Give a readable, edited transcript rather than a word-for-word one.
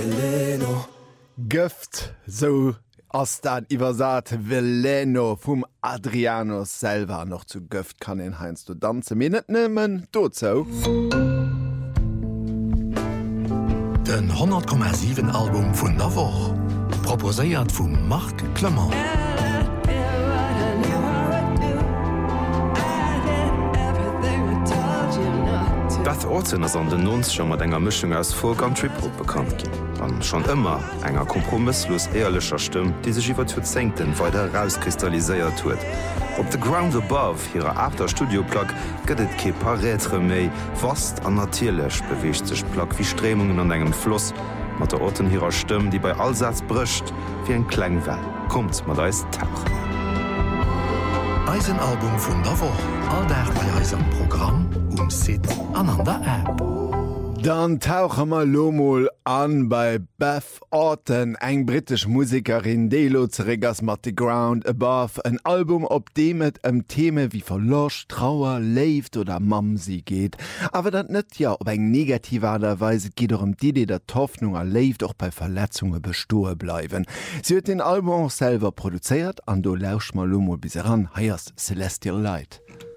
veleno. Gëft so ass dat iwwersat Veleno vum Adrianos selver noch zu Gëft kann en heinz du danse mir net nëmmen dot zo. Den 100,7 Album vun der Woch proposéiert vum Marc Clement. Beth Orton ass an den 90er mat enger Mischung aus Folk an Trip-Hop bekannt ginn. An schon immer enger kompromisslos ehrlecher Stimm, die sech iwwer huet senkten weiter rauskristalliséiert huet. Op The Ground Above hireer after Studioplack gëtt et ke Parätre méi, vast an natierlech beweegt sech Plack wie Stremungen an engem Floss, mat der Orton hireer Stimm, die bei Allsatz brischt, wie en Kklengwell. Kommt mat eis Tauch. Eisenalbum vun der Woch, alldag bei eisem Programm Sit an der App. Dann tauche mal Lomol an bei Beth Orton, eng britisch Musikerin, Delo zeregers mat The Ground Above, ein Album, op dem et Theme wie Verlosch, Trauer, Leeft oder Mamsi geht. Aber dat net ja op eng negativer Weise geht die Idee der Hoffnung erlebt auch bei Verletzungen bestohe bleiben. Sie hat den Album auch selber produziert, an do lausch mal Lomol bis ran, heißt Celestial Light.